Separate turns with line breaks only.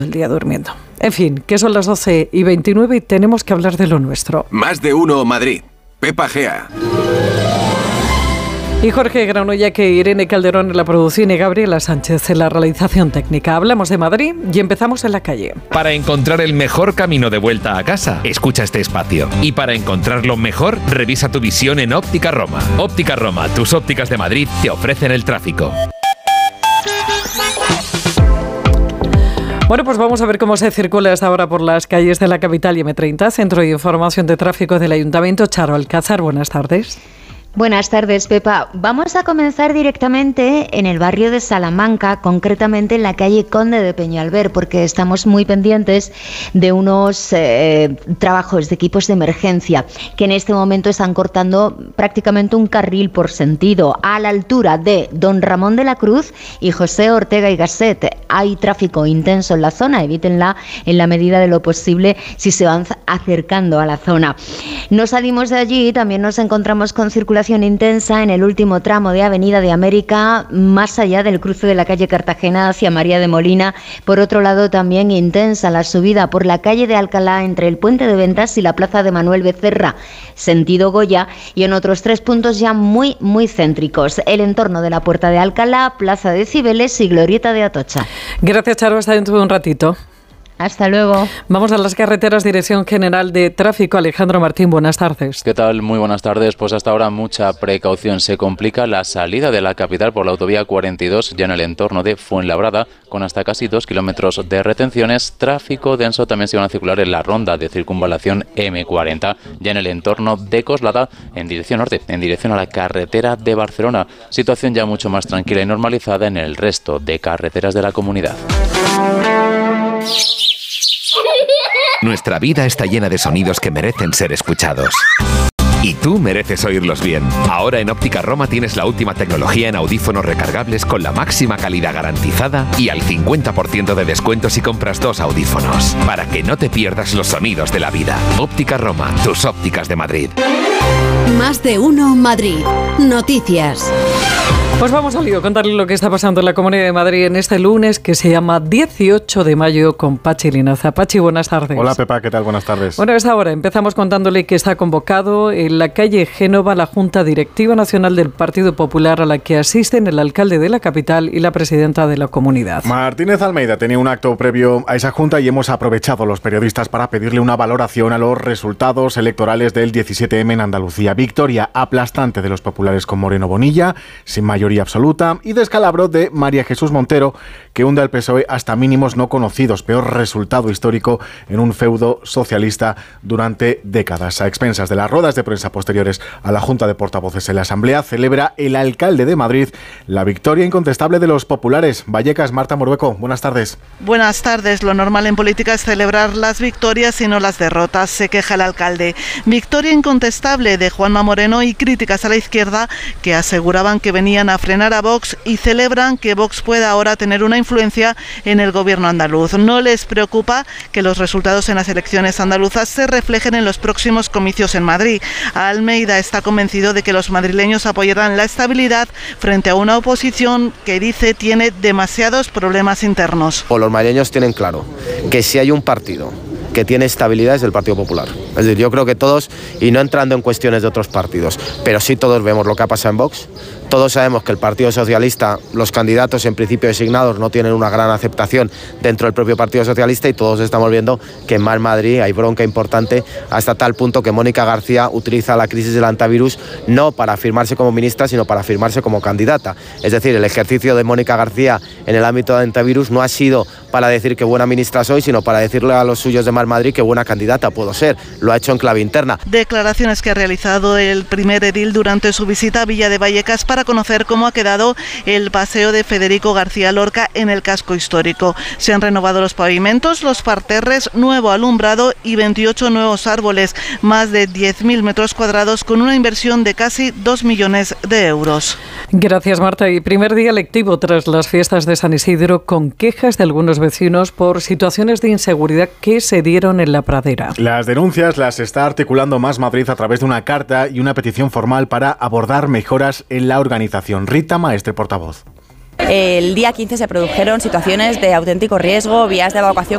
el día durmiendo. En fin, que son las 12:29 y tenemos que hablar de lo nuestro.
Más de uno Madrid. Pepa Gea.
Y Jorge Granulla, que Irene Calderón en la producción y Gabriela Sánchez en la realización técnica. Hablamos de Madrid y empezamos en la calle.
Para encontrar el mejor camino de vuelta a casa, escucha este espacio. Y para encontrarlo mejor, revisa tu visión en Óptica Roma. Óptica Roma, tus ópticas de Madrid te ofrecen el tráfico.
Bueno, pues vamos a ver cómo se circula hasta ahora por las calles de la capital y M30, Centro de Información de Tráfico del Ayuntamiento. Charo Alcázar, buenas tardes.
Buenas tardes, Pepa. Vamos a comenzar directamente en el barrio de Salamanca, concretamente en la calle Conde de Peñalver, porque estamos muy pendientes de unos trabajos de equipos de emergencia que en este momento están cortando prácticamente un carril por sentido a la altura de Don Ramón de la Cruz y José Ortega y Gasset. Hay tráfico intenso en la zona, evítenla en la medida de lo posible si se van acercando a la zona. No salimos de allí y también nos encontramos con circulación intensa en el último tramo de Avenida de América, más allá del cruce de la calle Cartagena hacia María de Molina. Por otro lado, también intensa la subida por la calle de Alcalá entre el Puente de Ventas y la plaza de Manuel Becerra, sentido Goya, y en otros 3 puntos ya muy céntricos: el entorno de la Puerta de Alcalá, Plaza de Cibeles y Glorieta de Atocha.
Gracias, Charo. Hasta dentro de un ratito.
Hasta luego.
Vamos a las carreteras, Dirección General de Tráfico. Alejandro Martín, buenas tardes.
¿Qué tal? Muy buenas tardes. Pues hasta ahora mucha precaución. Se complica la salida de la capital por la autovía 42, ya en el entorno de Fuenlabrada, con hasta casi 2 kilómetros de retenciones. Tráfico denso también se van a circular en la ronda de circunvalación M40, ya en el entorno de Coslada, en dirección norte, en dirección a la carretera de Barcelona. Situación ya mucho más tranquila y normalizada en el resto de carreteras de la comunidad.
Nuestra vida está llena de sonidos que merecen ser escuchados. Y tú mereces oírlos bien. Ahora en Óptica Roma tienes la última tecnología en audífonos recargables con la máxima calidad garantizada y al 50% de descuento si compras 2 audífonos. Para que no te pierdas los sonidos de la vida. Óptica Roma, tus ópticas de Madrid.
Más de uno Madrid. Noticias.
Pues vamos al lío, contarle lo que está pasando en la Comunidad de Madrid en este lunes que se llama 18 de mayo con Pachi Linaza. Pachi, buenas tardes.
Hola Pepa, ¿qué tal? Buenas tardes.
Bueno, a esta hora empezamos contándole que está convocado en la calle Génova la Junta Directiva Nacional del Partido Popular, a la que asisten el alcalde de la capital y la presidenta de la comunidad.
Martínez Almeida tenía un acto previo a esa junta y hemos aprovechado los periodistas para pedirle una valoración a los resultados electorales del 17M en Andalucía. Victoria aplastante de los populares con Moreno Bonilla, sin mayoría absoluta, y descalabro de María Jesús Montero, que hunde al PSOE hasta mínimos no conocidos. Peor resultado histórico en un feudo socialista durante décadas. A expensas de las ruedas de prensa posteriores a la Junta de Portavoces en la Asamblea, celebra el alcalde de Madrid la victoria incontestable de los populares. Vallecas, Marta Morbeco, buenas tardes.
Buenas tardes. Lo normal en política es celebrar las victorias y no las derrotas, se queja el alcalde. Victoria incontestable de Juanma Moreno y críticas a la izquierda que aseguraban que venían a frenar a Vox, y celebran que Vox pueda ahora tener una influencia en el gobierno andaluz. No les preocupa que los resultados en las elecciones andaluzas se reflejen en los próximos comicios en Madrid. Almeida está convencido de que los madrileños apoyarán la estabilidad frente a una oposición que dice tiene demasiados problemas internos.
Los madrileños tienen claro que si hay un partido que tiene estabilidad es el Partido Popular. Es decir, yo creo que todos, y no entrando en cuestiones de otros partidos, pero sí todos vemos lo que ha pasado en Vox. Todos sabemos que el Partido Socialista, los candidatos en principio designados no tienen una gran aceptación dentro del propio Partido Socialista, y todos estamos viendo que en Más Madrid hay bronca importante hasta tal punto que Mónica García utiliza la crisis del antivirus no para afirmarse como ministra, sino para afirmarse como candidata. Es decir, el ejercicio de Mónica García en el ámbito de antivirus no ha sido para decir que buena ministra soy, sino para decirle a los suyos de Más Madrid que buena candidata puedo ser. Lo ha hecho en clave interna.
Declaraciones que ha realizado el primer edil durante su visita a Villa de Vallecas para conocer cómo ha quedado el paseo de Federico García Lorca en el casco histórico. Se han renovado los pavimentos, los parterres, nuevo alumbrado y 28 nuevos árboles, más de 10.000 metros cuadrados con una inversión de casi 2 millones de euros.
Gracias, Marta. Y primer día lectivo tras las fiestas de San Isidro, con quejas de algunos vecinos por situaciones de inseguridad que se dieron en la pradera.
Las denuncias las está articulando Más Madrid a través de una carta y una petición formal para abordar mejoras en la organización. Rita Maestre, portavoz.
El día 15 se produjeron situaciones de auténtico riesgo, vías de evacuación